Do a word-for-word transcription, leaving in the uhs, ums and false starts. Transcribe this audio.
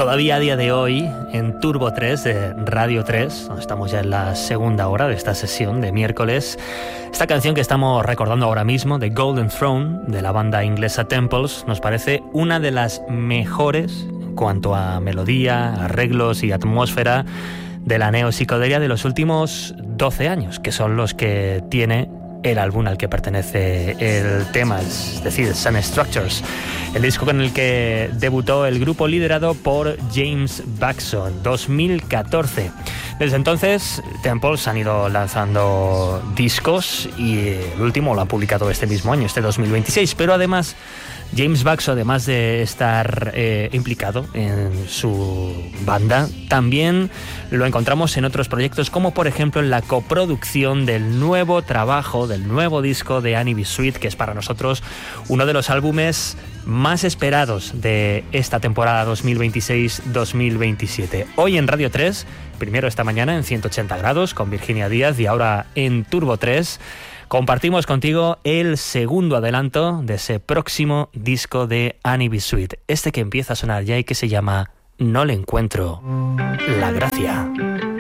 Todavía a día de hoy en Turbo tres de Radio tres, estamos ya en la segunda hora de esta sesión de miércoles. Esta canción que estamos recordando ahora mismo, de Golden Throne, de la banda inglesa Temples, nos parece una de las mejores en cuanto a melodía, arreglos y atmósfera de la neopsicodelia de los últimos doce años, que son los que tiene el álbum al que pertenece el tema, es decir, Sun Structures, el disco con el que debutó el grupo liderado por James Buxton, dos mil catorce. Desde entonces, Temples han ido lanzando discos y el último lo han publicado este mismo año, este dos mil veintiséis, pero además James Buxton, además de estar eh, implicado en su banda, también lo encontramos en otros proyectos, como por ejemplo en la coproducción del nuevo trabajo, del nuevo disco de Annie B. Sweet, que es para nosotros uno de los álbumes más esperados de esta temporada dos mil veintiséis dos mil veintisiete. Hoy en Radio tres, primero esta mañana en ciento ochenta grados con Virginia Díaz y ahora en Turbo tres, compartimos contigo el segundo adelanto de ese próximo disco de Annie B. Sweet, este que empieza a sonar ya y que se llama No le encuentro la gracia.